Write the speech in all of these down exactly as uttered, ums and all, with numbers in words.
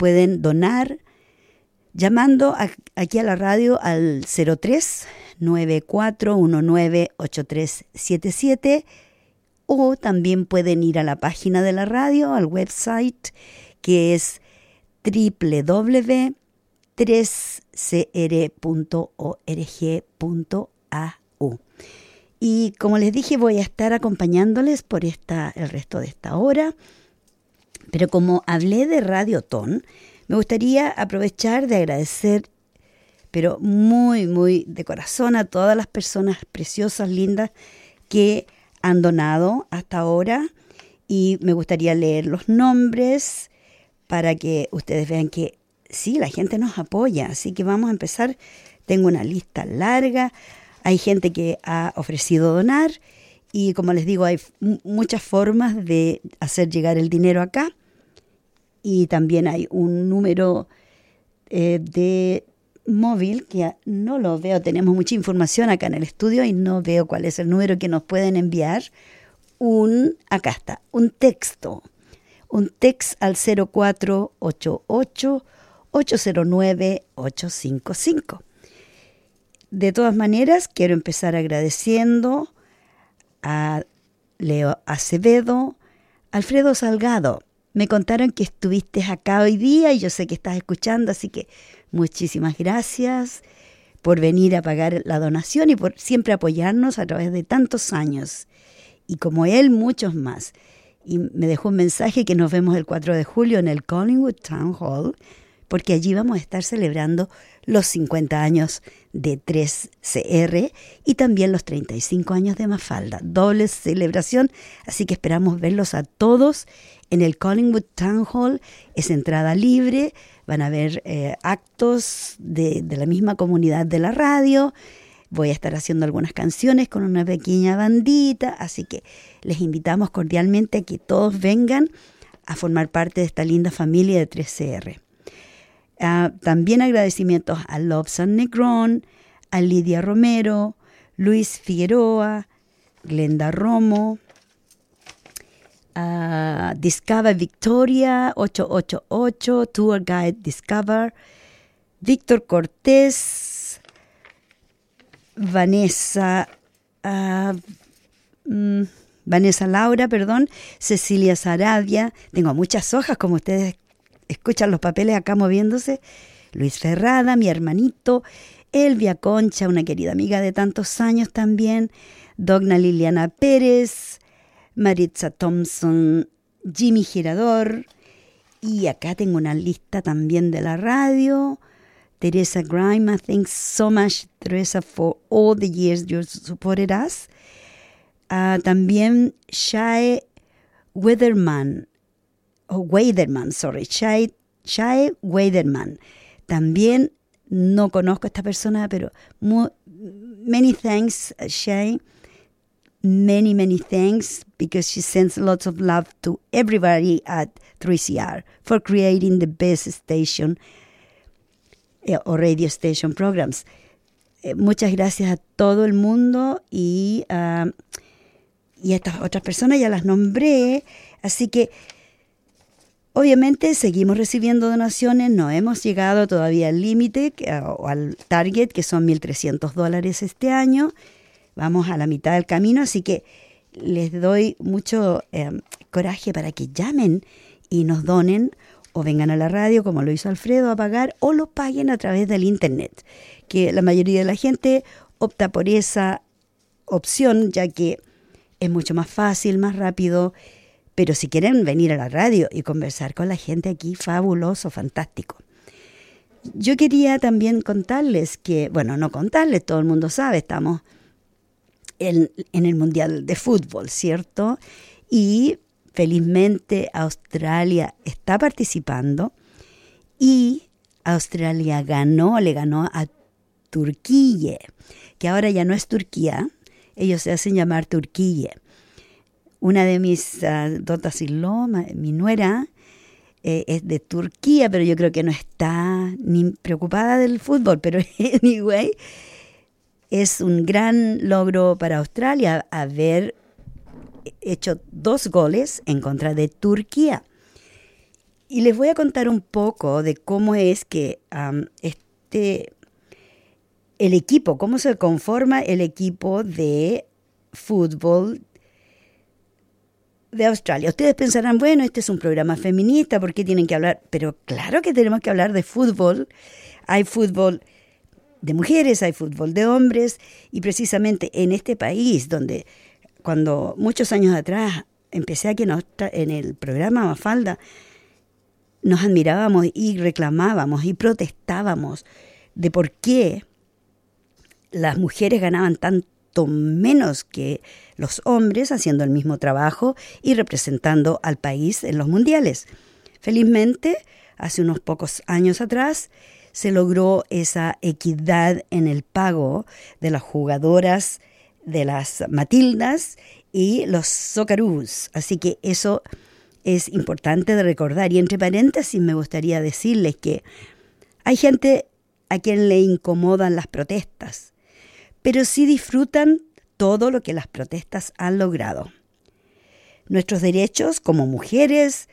pueden donar llamando a, aquí a la radio al cero tres nueve cuatro uno nueve ocho tres siete siete, o también pueden ir a la página de la radio, al website, que es doble u doble u doble u punto tres c r punto org punto a u. Y como les dije, voy a estar acompañándoles por esta, el resto de esta hora. Pero como hablé de Radiotón, me gustaría aprovechar de agradecer, pero muy, muy de corazón, a todas las personas preciosas, lindas, que han donado hasta ahora. Y me gustaría leer los nombres para que ustedes vean que sí, la gente nos apoya. Así que vamos a empezar. Tengo una lista larga. Hay gente que ha ofrecido donar. Y como les digo, hay m- muchas formas de hacer llegar el dinero acá. Y también hay un número eh, de móvil que no lo veo. Tenemos mucha información acá en el estudio y no veo cuál es el número que nos pueden enviar. Un, acá está, un texto. Un text al cero cuatro ocho ocho ocho cero nueve ocho cinco cinco. De todas maneras, quiero empezar agradeciendo a Leo Acevedo, Alfredo Salgado. Me contaron que estuviste acá hoy día y yo sé que estás escuchando, así que muchísimas gracias por venir a pagar la donación y por siempre apoyarnos a través de tantos años. Y como él, muchos más. Y me dejó un mensaje que nos vemos el cuatro de julio en el Collingwood Town Hall, porque allí vamos a estar celebrando los cincuenta años de tres C R y también los treinta y cinco años de Mafalda. Doble celebración, así que esperamos verlos a todos en el Collingwood Town Hall. Es entrada libre, van a haber eh, actos de, de la misma comunidad de la radio. Voy a estar haciendo algunas canciones con una pequeña bandita, así que les invitamos cordialmente a que todos vengan a formar parte de esta linda familia de tres C R. Uh, también agradecimientos a Lobsan Negrón, a Lidia Romero, Luis Figueroa, Glenda Romo, a Discover Victoria ocho ocho ocho, Tour Guide Discover, Víctor Cortés, Vanessa, uh, mm, Vanessa Laura, perdón, Cecilia Sarabia. Tengo muchas hojas, como ustedes escuchan los papeles acá moviéndose. Luis Ferrada, mi hermanito, Elvia Concha, una querida amiga de tantos años también, Dogna Liliana Pérez, Maritza Thompson, Jimmy Girador, y acá tengo una lista también de la radio. Teresa Grima, thanks so much, Teresa, for all the years you supported us. Uh, también Shai Weatherman, oh, Weatherman, sorry, Shai, Shai Weatherman. También no conozco a esta persona, pero muy, many thanks, Shai. Many, many thanks, because she sends lots of love to everybody at three C R for creating the best station eh, o radio station programs. Eh, muchas gracias a todo el mundo y, uh, y a estas otras personas ya las nombré, así que obviamente seguimos recibiendo donaciones, no hemos llegado todavía al límite o al target, que son mil trescientos dólares este año. Vamos a la mitad del camino, así que les doy mucho eh, coraje para que llamen y nos donen o vengan a la radio, como lo hizo Alfredo, a pagar, o lo paguen a través del internet, que la mayoría de la gente opta por esa opción, ya que es mucho más fácil, más rápido. Pero si quieren venir a la radio y conversar con la gente aquí, fabuloso, fantástico. Yo quería también contarles que, bueno, no contarles, todo el mundo sabe, estamos en, en el Mundial de Fútbol, ¿cierto? Y felizmente Australia está participando y Australia ganó, le ganó a Turquía, que ahora ya no es Turquía, ellos se hacen llamar Turquía. Una de mis uh, dotas in-law, mi nuera, eh, es de Turquía, pero yo creo que no está ni preocupada del fútbol, pero anyway, es un gran logro para Australia haber hecho dos goles en contra de Turquía. y les voy a contar un poco de cómo es que um, este, el equipo, cómo se conforma el equipo de fútbol de Australia. Ustedes pensarán, bueno, este es un programa feminista, ¿por qué tienen que hablar? Pero claro que tenemos que hablar de fútbol. Hay fútbol de mujeres, hay fútbol de hombres, y precisamente en este país, donde cuando muchos años atrás empecé aquí en, en el programa Mafalda, nos admirábamos y reclamábamos y protestábamos de por qué las mujeres ganaban tanto menos que los hombres haciendo el mismo trabajo y representando al país en los mundiales. Felizmente, hace unos pocos años atrás, se logró esa equidad en el pago de las jugadoras de las Matildas y los Socceroos. Así que eso es importante de recordar. Y entre paréntesis me gustaría decirles que hay gente a quien le incomodan las protestas, pero sí disfrutan todo lo que las protestas han logrado. Nuestros derechos como mujeres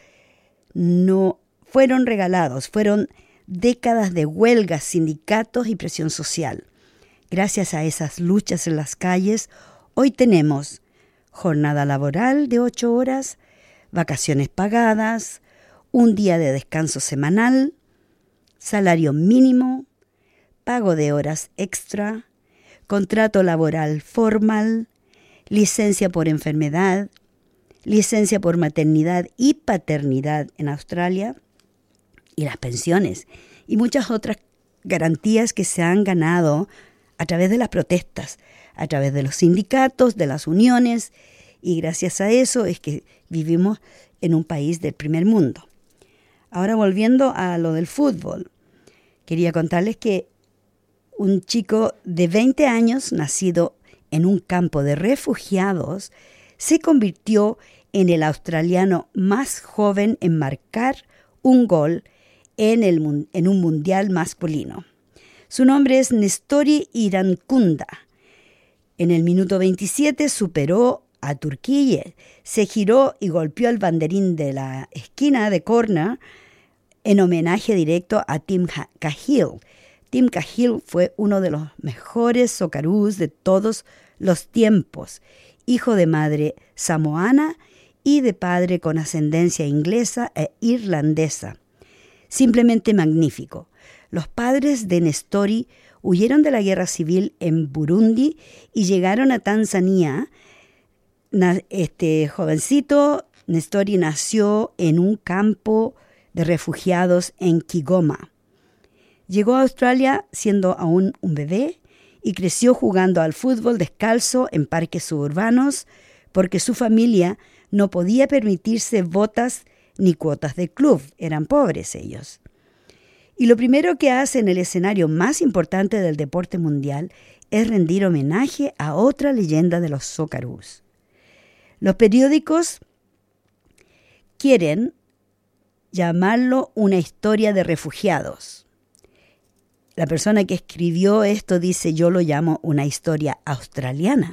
no fueron regalados, fueron décadas de huelgas, sindicatos y presión social. Gracias a esas luchas en las calles, hoy tenemos jornada laboral de ocho horas, vacaciones pagadas, un día de descanso semanal, salario mínimo, pago de horas extra, contrato laboral formal, licencia por enfermedad, licencia por maternidad y paternidad en Australia, y las pensiones, y muchas otras garantías que se han ganado a través de las protestas, a través de los sindicatos, de las uniones, y gracias a eso es que vivimos en un país del primer mundo. Ahora, volviendo a lo del fútbol, quería contarles que un chico de veinte años, nacido en un campo de refugiados, se convirtió en el australiano más joven en marcar un gol en, el, en un mundial masculino. Su nombre es Nestori Irankunda. En el minuto veintisiete superó a Turquía, se giró y golpeó el banderín de la esquina de corner en homenaje directo a Tim Cahill. Tim Cahill fue uno de los mejores Socceroos de todos los tiempos, hijo de madre samoana y de padre con ascendencia inglesa e irlandesa. Simplemente magnífico. Los padres de Nestori huyeron de la guerra civil en Burundi y llegaron a Tanzania. Este jovencito, Nestori, nació en un campo de refugiados en Kigoma. Llegó a Australia siendo aún un bebé y creció jugando al fútbol descalzo en parques suburbanos porque su familia no podía permitirse botas ni cuotas de club, eran pobres ellos. Y lo primero que hace en el escenario más importante del deporte mundial es rendir homenaje a otra leyenda de los Socceroos. Los periódicos quieren llamarlo una historia de refugiados. La persona que escribió esto dice, yo lo llamo una historia australiana,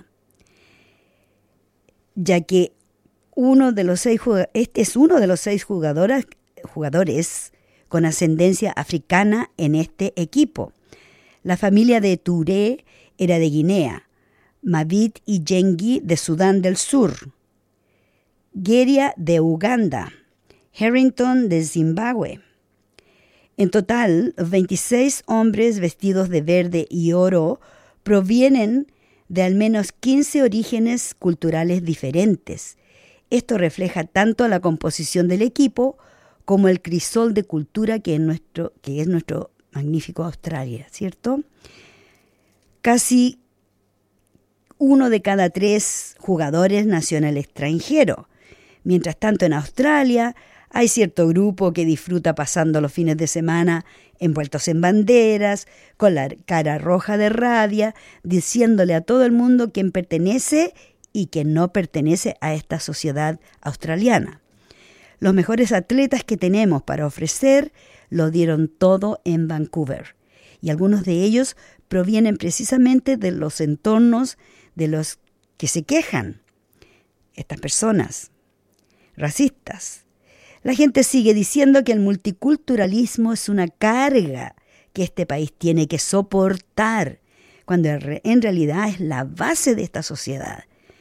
ya que uno de los seis, este es uno de los seis jugadores, jugadores con ascendencia africana en este equipo. La familia de Touré era de Guinea, Mabit y Jengi de Sudán del Sur, Geria de Uganda, Harrington de Zimbabue. En total, veintiséis hombres vestidos de verde y oro provienen de al menos quince orígenes culturales diferentes. Esto refleja tanto la composición del equipo como el crisol de cultura que es nuestro, que es nuestro magnífico Australia, ¿cierto? Casi uno de cada tres jugadores nació en el extranjero. Mientras tanto, en Australia hay cierto grupo que disfruta pasando los fines de semana envueltos en banderas, con la cara roja de rabia, diciéndole a todo el mundo quién pertenece y quién no pertenece a esta sociedad australiana. Los mejores atletas que tenemos para ofrecer lo dieron todo en Vancouver, y algunos de ellos provienen precisamente de los entornos de los que se quejan, estas personas racistas. La gente sigue diciendo que el multiculturalismo es una carga que este país tiene que soportar, cuando en realidad es la base de esta sociedad.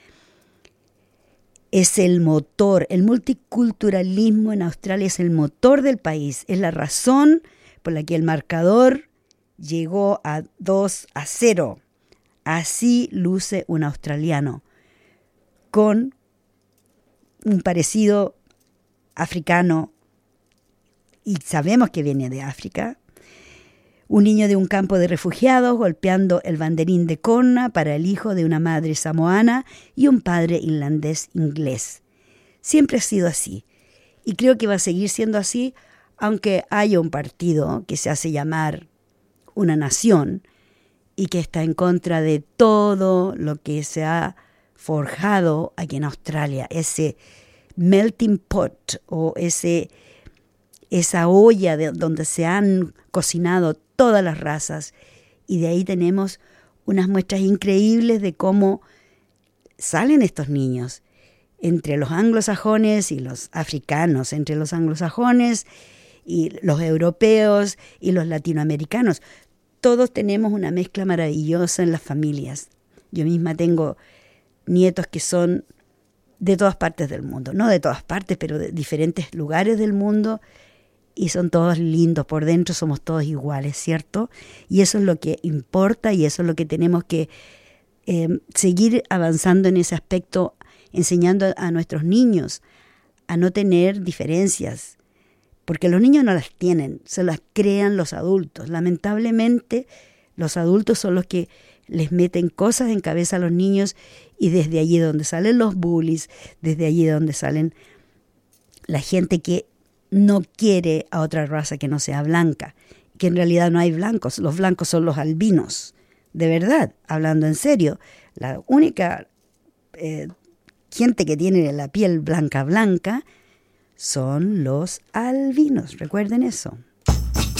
Es el motor, el multiculturalismo en Australia es el motor del país, es la razón por la que el marcador llegó a dos a cero. Así luce un australiano, con un parecido africano, y sabemos que viene de África. Un niño de un campo de refugiados golpeando el banderín de corna para el hijo de una madre samoana y un padre irlandés inglés. Siempre ha sido así, y creo que va a seguir siendo así, aunque haya un partido que se hace llamar una nación y que está en contra de todo lo que se ha forjado aquí en Australia, ese melting pot o ese, esa olla de donde se han cocinado todas las razas, y de ahí tenemos unas muestras increíbles de cómo salen estos niños entre los anglosajones y los africanos, entre los anglosajones y los europeos y los latinoamericanos. Todos tenemos una mezcla maravillosa en las familias. Yo misma tengo nietos que son de todas partes del mundo, no de todas partes, pero de diferentes lugares del mundo, y son todos lindos, por dentro somos todos iguales, ¿cierto? Y eso es lo que importa, y eso es lo que tenemos que eh, seguir avanzando en ese aspecto, enseñando a nuestros niños a no tener diferencias, porque los niños no las tienen, se las crean los adultos. Lamentablemente, los adultos son los que les meten cosas en cabeza a los niños, y desde allí donde salen los bullies, desde allí donde salen la gente que no quiere a otra raza que no sea blanca, que en realidad no hay blancos, los blancos son los albinos, de verdad, hablando en serio. La única eh, gente que tiene la piel blanca blanca son los albinos, recuerden eso.